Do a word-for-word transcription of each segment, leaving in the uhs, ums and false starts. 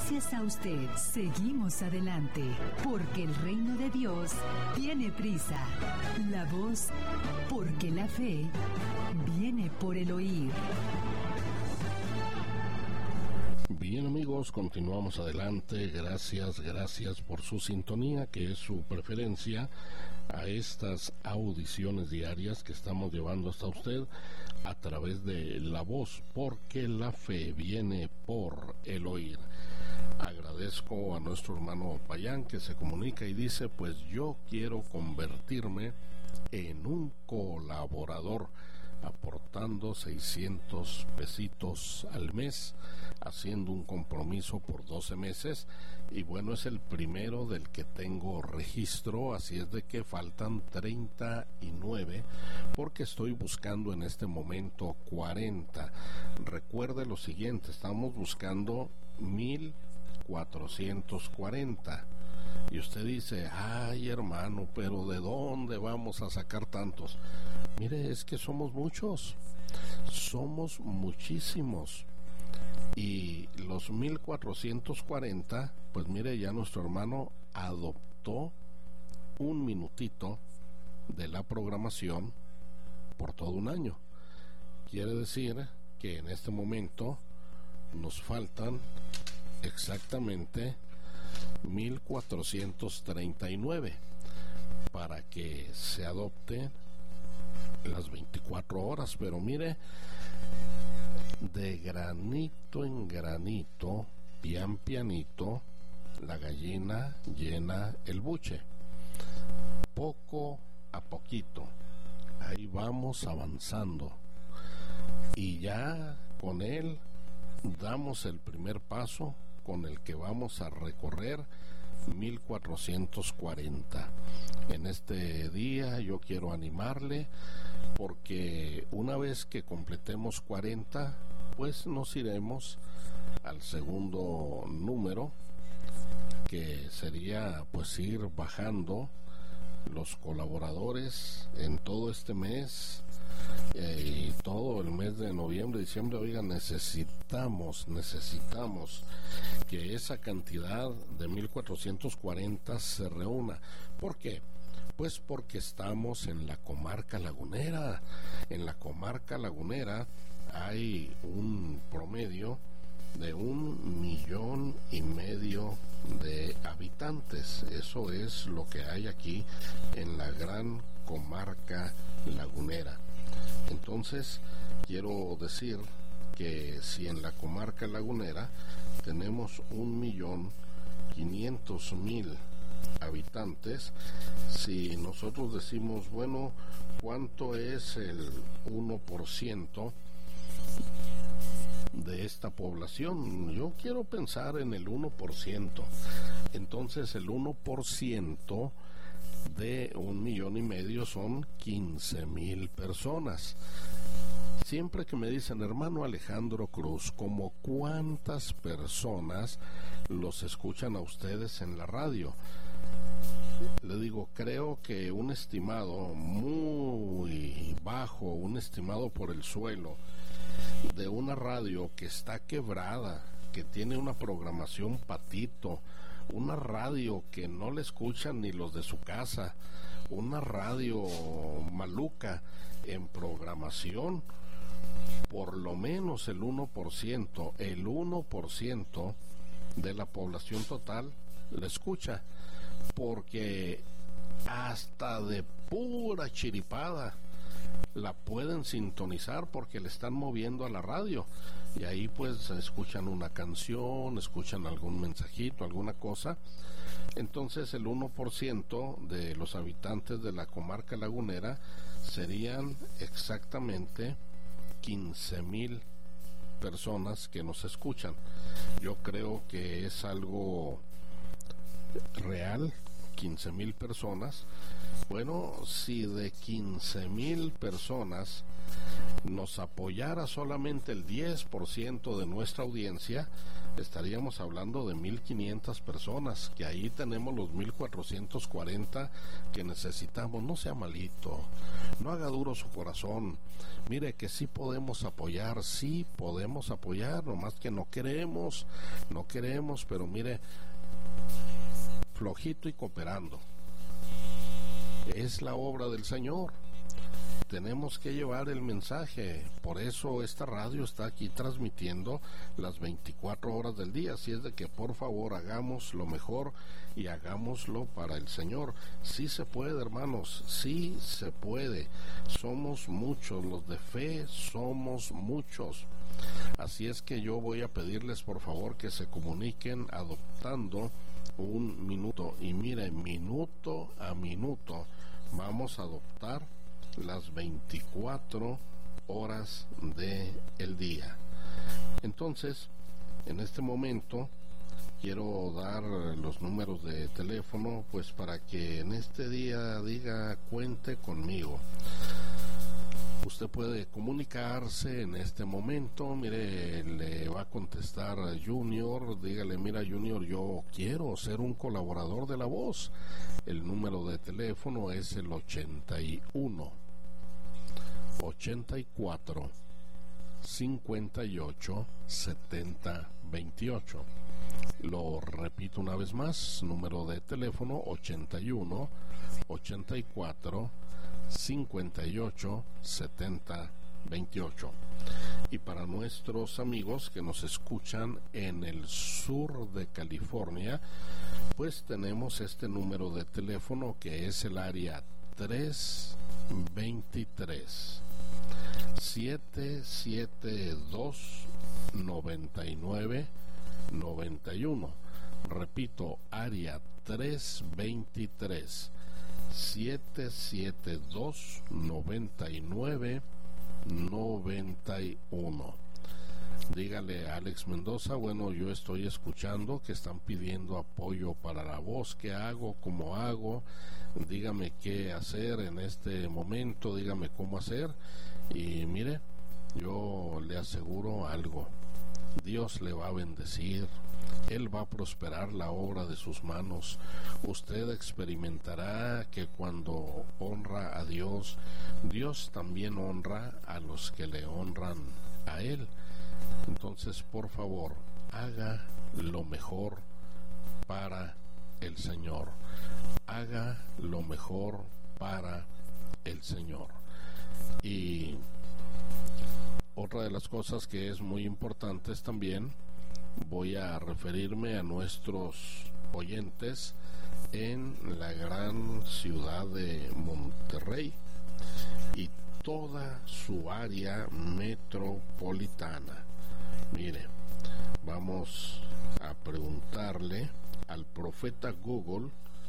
Gracias a usted, seguimos adelante, porque el reino de Dios tiene prisa. La voz, porque la fe viene por el oír. Bien, amigos, continuamos adelante. Gracias, gracias por su sintonía, que es su preferencia a estas audiciones diarias que estamos llevando hasta usted a través de la voz, porque la fe viene por el oír. Agradezco a nuestro hermano Payán, que se comunica y dice: pues yo quiero convertirme en un colaborador, aportando seiscientos pesitos al mes, haciendo un compromiso por doce meses, y bueno, es el primero del que tengo registro, así es de que faltan treinta y nueve, porque estoy buscando en este momento cuarenta. Recuerde lo siguiente, estamos buscando mil cuatrocientos cuarenta. Y usted dice: ay, hermano, pero ¿de dónde vamos a sacar tantos? Mire, es que somos muchos, somos muchísimos. Y los mil cuatrocientos cuarenta, pues mire, ya nuestro hermano adoptó un minutito de la programación por todo un año. Quiere decir que en este momento nos faltan exactamente mil cuatrocientos treinta y nueve para que se adopte las veinticuatro horas. Pero mire, de granito en granito, pian pianito, la gallina llena el buche. Poco a poquito, ahí vamos avanzando, y ya con él damos el primer paso con el que vamos a recorrer mil cuatrocientos cuarenta. En este día yo quiero animarle, porque una vez que completemos cuarenta, pues nos iremos al segundo número, que sería pues ir bajando los colaboradores en todo este mes eh, y todo el mes de noviembre, diciembre. Oiga, necesitamos, necesitamos que esa cantidad de mil cuatrocientos cuarenta se reúna. ¿Por qué? Pues porque estamos en la comarca lagunera. En la comarca lagunera hay un promedio de un millón y medio de habitantes. Eso es lo que hay aquí en la gran comarca lagunera. Entonces, quiero decir que si en la comarca lagunera tenemos un millón quinientos mil habitantes, si nosotros decimos, bueno, ¿cuánto es el uno por ciento de esta población? Yo quiero pensar en el uno por ciento. Entonces el uno por ciento de un millón y medio son quince mil personas. Siempre que me dicen, hermano Alejandro Cruz, ¿como cuántas personas los escuchan a ustedes en la radio? Le digo, creo que un estimado muy bajo, un estimado por el suelo, de una radio que está quebrada, que tiene una programación patito, una radio que no le escuchan ni los de su casa, una radio maluca en programación, por lo menos el uno por ciento, el uno por ciento de la población total la escucha, porque hasta de pura chiripada la pueden sintonizar porque le están moviendo a la radio, y ahí pues escuchan una canción, escuchan algún mensajito, alguna cosa. Entonces el uno por ciento de los habitantes de la comarca lagunera serían exactamente quince mil personas que nos escuchan. Yo creo que es algo real, quince mil personas. Bueno, si de quince mil personas nos apoyara solamente el diez por ciento de nuestra audiencia, estaríamos hablando de mil quinientas personas, que ahí tenemos los mil cuatrocientos cuarenta que necesitamos. No sea malito, no haga duro su corazón. Mire que sí podemos apoyar, sí podemos apoyar, nomás que no queremos, no queremos, pero mire, flojito y cooperando. Es la obra del Señor. Tenemos que llevar el mensaje. Por eso esta radio está aquí transmitiendo las veinticuatro horas del día. Así es de que por favor hagamos lo mejor y hagámoslo para el Señor. Sí se puede, hermanos, sí se puede. Somos muchos, los de fe somos muchos. Así es que yo voy a pedirles por favor que se comuniquen adoptando un minuto. Y mire, minuto a minuto vamos a adoptar las veinticuatro horas del día. Entonces, en este momento quiero dar los números de teléfono, pues para que en este día diga cuente conmigo. Usted puede comunicarse en este momento. Mire, le va a contestar a Junior. Dígale: mira, Junior, yo quiero ser un colaborador de La Voz. El número de teléfono es el ochenta y uno, ochenta y cuatro, cincuenta y ocho, setenta, veintiocho. Lo repito una vez más: número de teléfono ochenta y uno, ochenta y cuatro, cincuenta y ocho, setenta, veintiocho. Y para nuestros amigos que nos escuchan en el sur de California, pues tenemos este número de teléfono que es el área tres veintitrés, siete siete dos, noventa y nueve, noventa y uno. Repito, área tres veintitrés, siete siete dos, noventa y nueve, noventa y uno. Dígale a Alex Mendoza: bueno, yo estoy escuchando que están pidiendo apoyo para La Voz. ¿Qué hago? ¿Cómo hago? Dígame qué hacer en este momento, dígame cómo hacer. Y mire, yo le aseguro algo: Dios le va a bendecir, Él va a prosperar la obra de sus manos. Usted experimentará que cuando honra a Dios, Dios también honra a los que le honran a Él. Entonces, por favor, haga lo mejor para el Señor. Haga lo mejor para el Señor. Y otra de las cosas que es muy importante es también, voy a referirme a nuestros oyentes en la gran ciudad de Monterrey y toda su área metropolitana. Mire, vamos a preguntarle al profeta Google,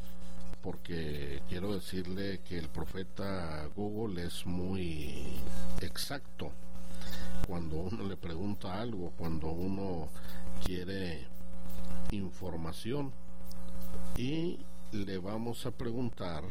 porque quiero decirle que el profeta Google es muy exacto cuando uno le pregunta algo, cuando uno quiere información. Y le vamos a preguntar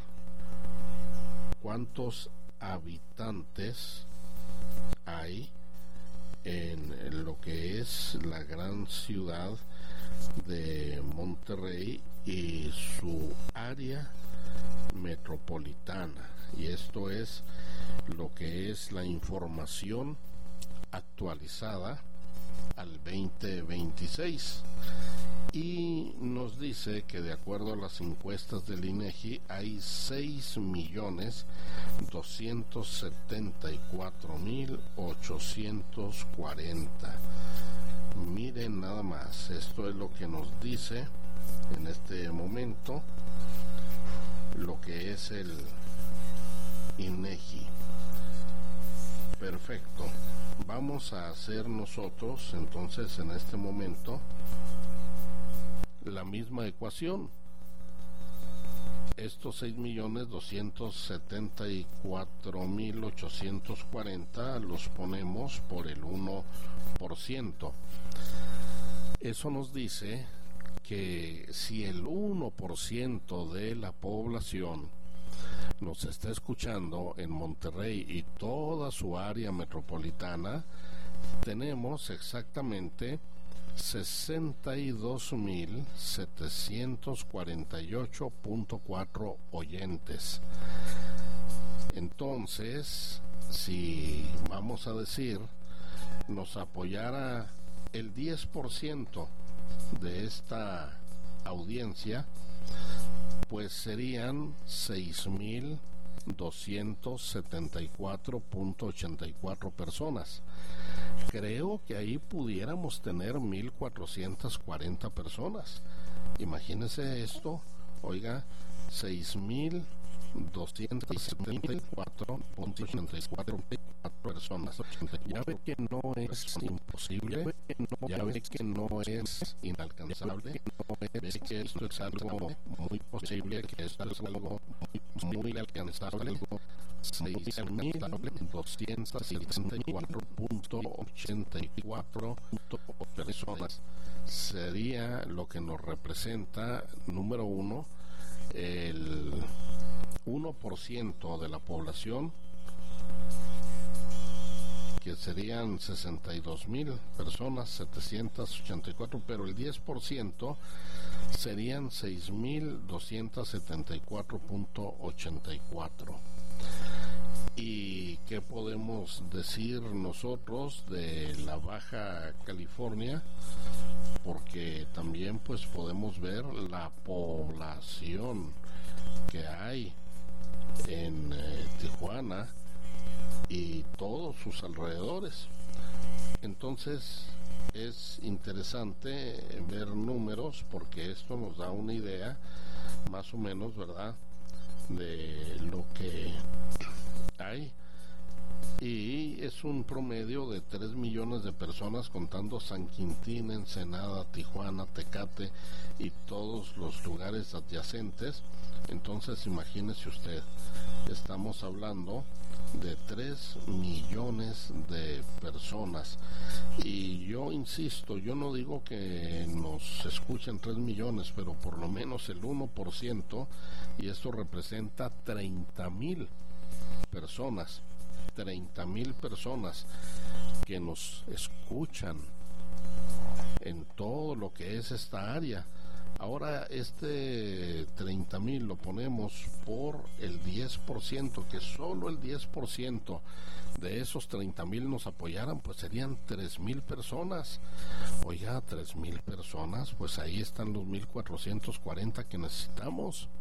cuántos habitantes hay en lo que es la gran ciudad de Monterrey y su área metropolitana. Y esto es lo que es la información actualizada al veinte veintiséis. Y nos dice que de acuerdo a las encuestas del INEGI hay seis millones doscientos setenta y cuatro mil ochocientos cuarenta. Miren nada más, esto es lo que nos dice en este momento lo que es el INEGI. Perfecto. Vamos a hacer nosotros entonces en este momento la misma ecuación. Estos seis millones doscientos setenta y cuatro mil ochocientos cuarenta los ponemos por el uno por ciento. Eso nos dice que si el uno por ciento de la población nos está escuchando en Monterrey y toda su área metropolitana, tenemos exactamente sesenta y dos mil setecientos cuarenta y ocho punto cuatro oyentes. Entonces, si vamos a decir, nos apoyara el diez por ciento de esta audiencia, pues serían seis mil doscientos setenta y cuatro punto ochenta y cuatro personas. Creo que ahí pudiéramos tener mil cuatrocientas cuarenta personas. Imagínense esto, oiga, seis mil doscientos setenta y cuatro punto ochenta y cuatro personas. Ya ve que no es imposible, ya ve que no es inalcanzable, ve que esto es algo muy posible, que esto es algo muy, muy alcanzable. seis mil doscientos setenta y cuatro punto ochenta y cuatro personas sería lo que nos representa, número uno, el uno por ciento de la población, que serían sesenta y dos mil personas, setecientos ochenta y cuatro, pero el diez por ciento serían seis mil doscientos setenta y cuatro punto ochenta y cuatro. ¿Y qué podemos decir nosotros de la Baja California? Porque también pues podemos ver la población que hay en eh, Tijuana y todos sus alrededores. Entonces es interesante ver números, porque esto nos da una idea más o menos, ¿verdad?, de lo que hay. Y es un promedio de tres millones de personas, contando San Quintín, Ensenada, Tijuana, Tecate y todos los lugares adyacentes. Entonces imagínese usted, estamos hablando de tres millones de personas. Y yo insisto, yo no digo que nos escuchen tres millones, pero por lo menos el uno por ciento, y esto representa treinta mil personas, treinta mil personas que nos escuchan en todo lo que es esta área. Ahora este treinta mil lo ponemos por el diez por ciento, que solo el diez por ciento de esos treinta mil nos apoyaran, pues serían tres mil personas. Oiga, tres mil personas, pues ahí están los mil cuatrocientos cuarenta que necesitamos.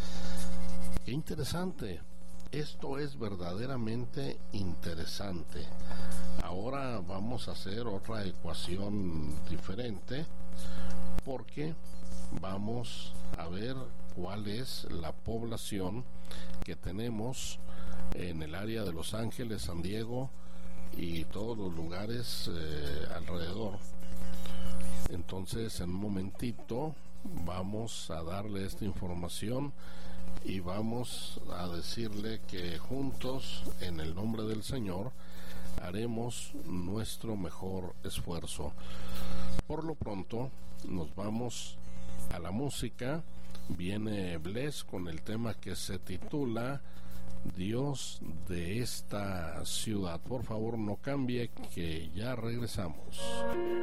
Qué interesante. Esto es verdaderamente interesante. Ahora vamos a hacer otra ecuación diferente, porque vamos a ver cuál es la población que tenemos en el área de Los Ángeles, San Diego y todos los lugares eh, alrededor. Entonces, en un momentito vamos a darle esta información y vamos a decirle que juntos, en el nombre del Señor, haremos nuestro mejor esfuerzo. Por lo pronto, nos vamos a la música. Viene Bless con el tema que se titula Dios de esta ciudad. Por favor, no cambie, que ya regresamos.